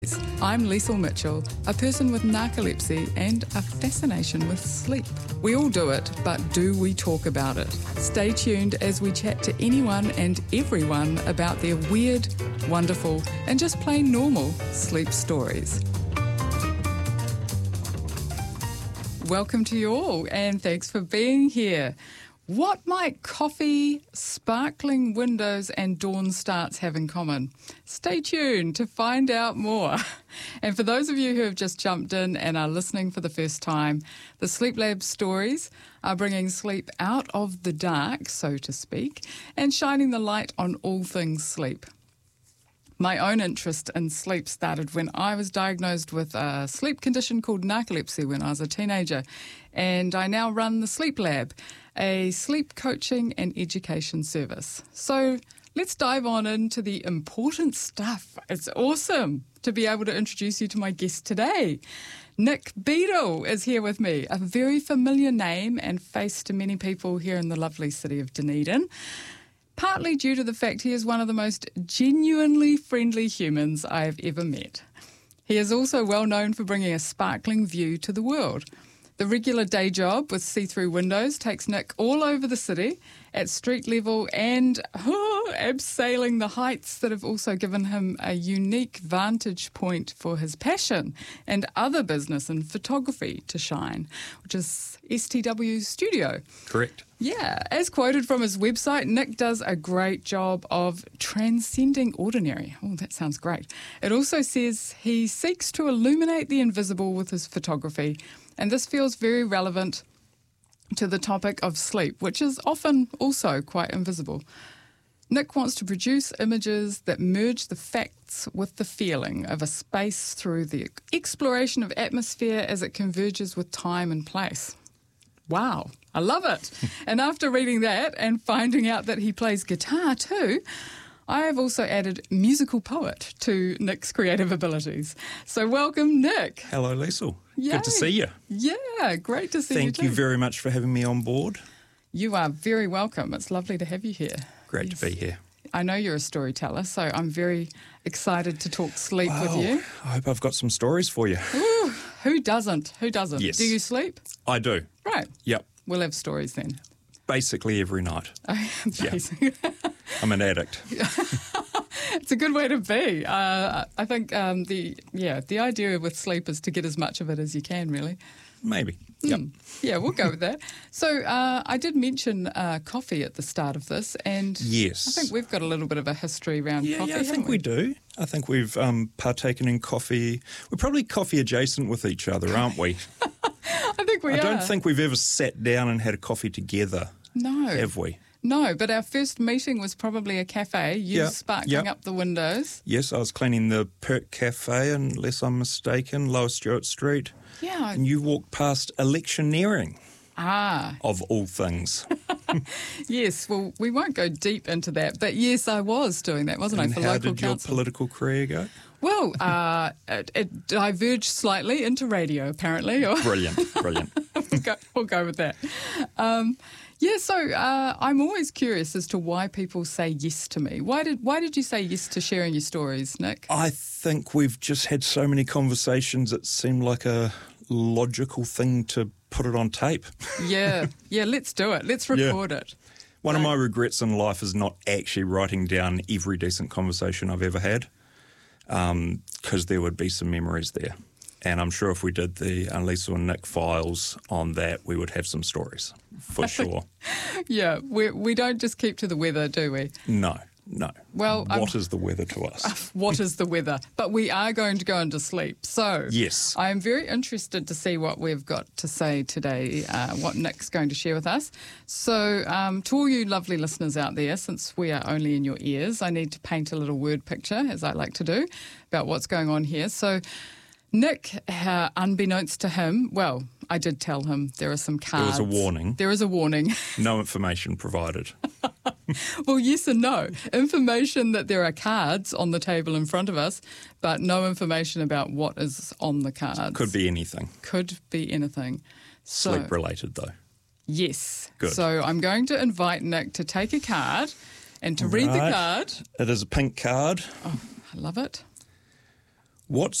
I'm Liesl Mitchell, a person with narcolepsy and a fascination with sleep. We all do it, but do we talk about it? Stay tuned as we chat to anyone and everyone about their weird, wonderful, and just plain normal sleep stories. Welcome to you all, and thanks for being here. What might coffee, sparkling windows and dawn starts have in common? Stay tuned to find out more. And for those of you who have just jumped in and are listening for the first time, the Sleep Lab stories are bringing sleep out of the dark, so to speak, and shining the light on all things sleep. My own interest in sleep started when I was diagnosed with a sleep condition called narcolepsy when I was a teenager, and I now run the Sleep Lab, a sleep coaching and education service. So let's dive on into the important stuff. It's awesome to be able to introduce you to my guest today. Nick Beadle is here with me, a very familiar name and face to many people here in the lovely city of Dunedin, partly due to the fact he is one of the most genuinely friendly humans I have ever met. He is also well known for bringing a sparkling view to the world. The regular day job with see-through windows takes Nick all over the city at street level and abseiling the heights that have also given him a unique vantage point for his passion and other business and photography to shine, which is STW Studio. Correct. Yeah, as quoted from his website, Nick does a great job of transcending ordinary. Oh, that sounds great. It also says he seeks to illuminate the invisible with his photography, and this feels very relevant to the topic of sleep, which is often also quite invisible. Nick wants to produce images that merge the facts with the feeling of a space through the exploration of atmosphere as it converges with time and place. Wow, I love it. And after reading that and finding out that he plays guitar too, I have also added musical poet to Nick's creative abilities. So welcome, Nick. Hello, Liesl. Yay. Good to see you. Yeah, great to see you too. Thank you very much for having me on board. You are very welcome. It's lovely to have you here. Great to be here. I know you're a storyteller, so I'm very excited to talk sleep with you. I hope I've got some stories for you. Ooh, who doesn't? Who doesn't? Yes. Do you sleep? I do. Right. Yep. We'll have stories then. Basically every night. Basically. Yeah. I'm an addict. It's a good way to be. I think the idea with sleep is to get as much of it as you can, really. Maybe. Yep. Yeah, we'll go with that. So I did mention coffee at the start of this, and yes. I think we've got a little bit of a history around coffee. Yeah, I think we do. I think we've partaken in coffee. We're probably coffee adjacent with each other, aren't we? I think we are. I don't think we've ever sat down and had a coffee together. No. Have we? No, but our first meeting was probably a cafe, you sparkling up the windows. Yes, I was cleaning the Perk Cafe, unless I'm mistaken, Lower Stewart Street. Yeah. And you walked past electioneering. Ah. Of all things. Yes, well, we won't go deep into that, but yes, I was doing that, wasn't I, for how local did council? your political career go? Well, it diverged slightly into radio, apparently. Brilliant. We'll go with that. So I'm always curious as to why people say yes to me. Why did you say yes to sharing your stories, Nick? I think we've just had so many conversations it seemed like a logical thing to put it on tape. Yeah, let's do it. Let's record it. One of my regrets in life is not actually writing down every decent conversation I've ever had, because there would be some memories there. And I'm sure if we did the Liesl and Nick files on that, we would have some stories, for sure. Yeah, we don't just keep to the weather, do we? No. Well, what is the weather to us? What is the weather? But we are going to go into sleep. So yes, I am very interested to see what we've got to say today, what Nick's going to share with us. So to all you lovely listeners out there, since we are only in your ears, I need to paint a little word picture, as I like to do, about what's going on here. So Nick, unbeknownst to him, well, I did tell him there are some cards. There was a warning. There is a warning. No information provided. Well, yes and no. Information that there are cards on the table in front of us, but no information about what is on the cards. Could be anything. Could be anything. Sleep related, though. Yes. Good. So I'm going to invite Nick to take a card and to read the card. It is a pink card. Oh, I love it. What